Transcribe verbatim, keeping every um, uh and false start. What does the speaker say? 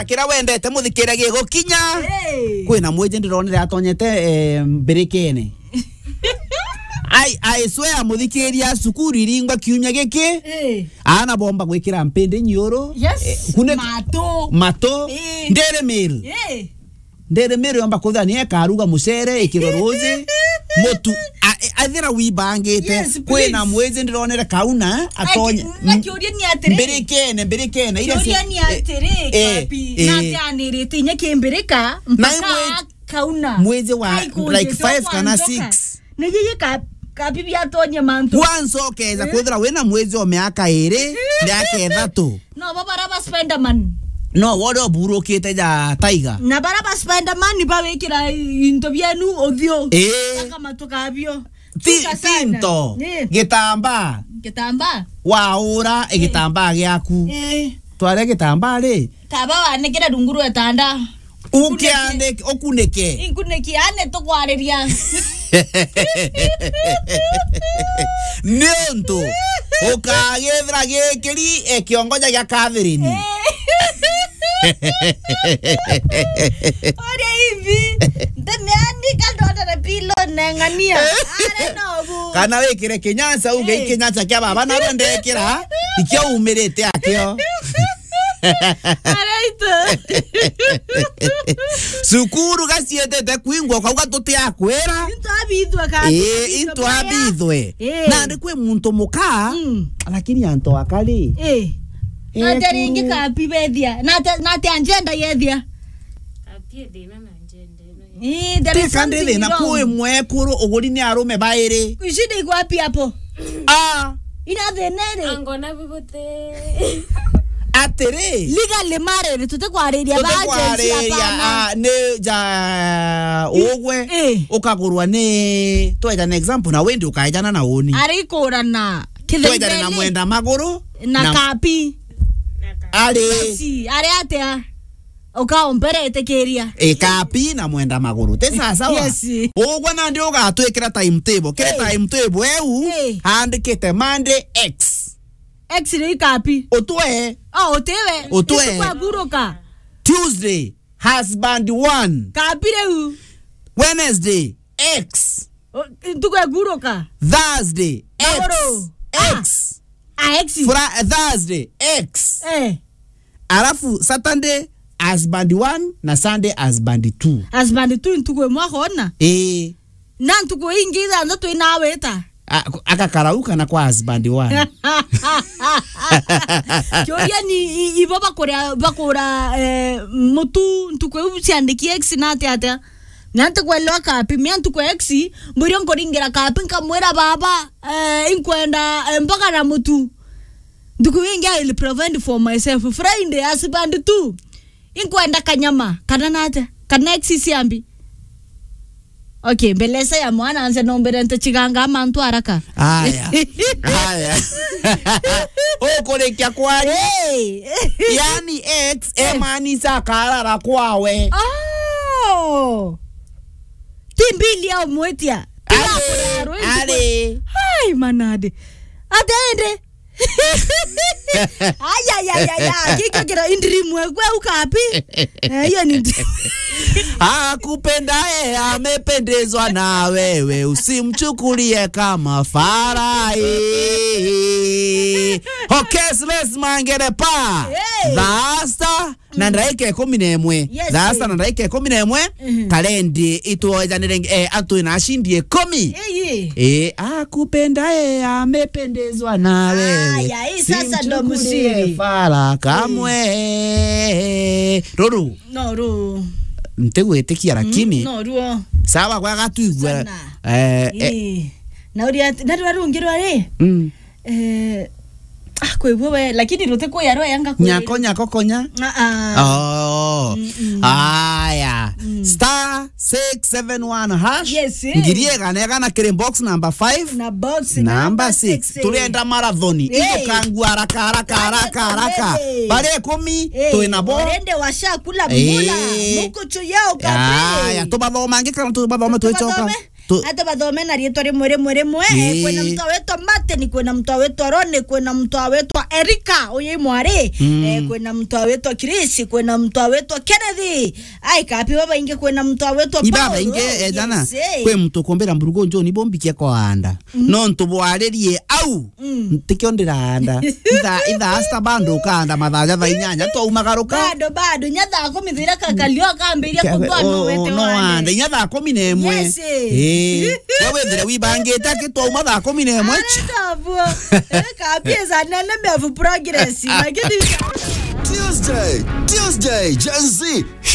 kira wendete muthikira gigo kinya kwina mweje ndironire atonyete mbirikene ai ai swear muthikiria sukuru iringwa kiumya giki ana bomba gwikira mpende nyoro kune mato mato ndere miru ndere miru yomba kuthania karuga mucere ikiroroze motu athira wibangite kwina mweje ndironire kauna atonye mbirikene mbirikene ile si ni atere kapi na tanirite inya kimbirika mpaka kauna mweje wa like five kana six ngiye ka kapi bya tonye mantu kwanzo keza kuthira wena mweje o miaka iri miaka ithatu no baba raba Spiderman no wodo burokete ja Tiger na baraba Spiderman ba wekira into byanu othio eh kama tukabyo tinto gitamba gitamba waura igitamba gyaku eh tware gitamba ri taba wanekera dunguru etanda ukiande okuneke inkuneki ane to kwariria nionto ukagethra gikiri ekiongoja gya Catherine ore hivi ndemiani kandota na pilo nengania are nobu kana wekire kinyanza uge kinyanza kya baba na ndekira ikyo umirite akyo araito sukuru gasietete kwingwa kwa gatuti akwera into abithwa ka eh into abithwe na ndikwe muntu muka lakini anto akali eh ateringi kapi bethia na na te agenda yethia apie dina na agenda eh there is something na kuwe mwekuru uguri ni arume baire kushida iko api hapo ah ina thenere angona bibote atere legally married tutekwariria baje hapana ne ja ogwe ukagurwa ne toya an example na wendi ukaijana na oni arikurana kithembele na mwenda maguru na kapi ari si ari atia ukaombere tekeria e kapi na mwenda maguru te sasa wa yes ogwa na ndio gatwikira timetable kire timetable eu andikite Monday X X ri kapi otwe oh otewe otwe kwa guruka Tuesday husband one kapi rehu Wednesday X tukwe guruka Thursday X X ah X Friday Thursday X eh alafu Saturday husband one na Sunday husband two husband two tukwe mwahona eh na tukwe ingiza ndo twinaweta akakarauka na kwa husband one kyoria ni ibo bakora bakora eh mutu tukwe uciandiki X na ate nante kwelo kapi miantu kwa X mburi ngoringira kapi nkamwera baba eh inkwenda mpaka na mutu ndukuingia ili provide for myself Friday husband two inkwenda kanyama kana nate kana X siambi okay beleza ya mwana anze nombere ntachiganga mantu haraka haya haya okole kya kwani yani X emani sakarara kwawe oh timbili ya mwetia ale ale hai manade atende aya ya ya ya kiko kira indri mwekwe ukapi hiyo ni akupendaye amependezwa na wewe usimchukulie kama farai okay let's mangere pa dasta na ndaike kumi na imwe dasta na ndaike kumi na imwe kalendi ituojanire eh atu inashindie kumi eh akupendaye amependezwa na wewe sasa ndo musiri fara kamwe ruru no ru ntegwetikia lakini no ruo sawa kwa gatuigwa eh na uria na rwarungirwa ri eh ah kwewe lakini rote ko yaro yanga ko nyako nyako konya ah oh aya star six seven one hash ngirie gane gana kire box number five na box number six tulienda marathoni iyo kangu haraka haraka haraka haraka bare kumi tuina bo rende washa kula mula muko choyao kapi aya to baba mange kana to baba matochoka hata bathome na rieto rimwe rimwe rimwe kwena mtu wetu mate ni kwena mtu wetu rone kwena mtu wetu Erika oye mware mm. eh, kwena mtu wetu Chris kwena mtu wetu Kennedy ai kapi baba inge kwena mtu wetu Paul ibaba inge eh, jana yes, hey. Kwe mtu kombera mburugo njo ni bombi kia kwa anda mm. no ntubwarerie au mm. tikiondira anda itha itha asta bando kanda mathaja tha inyanya to umagaruka bado bado nyatha komithira kakalio kambiria kutwana wete no anda nyatha kumi na imwe yes eh wewe ndire wibangita kitwa umatha kumi na imwe kapi za nene mevu progress Tuesday Tuesday Gen Z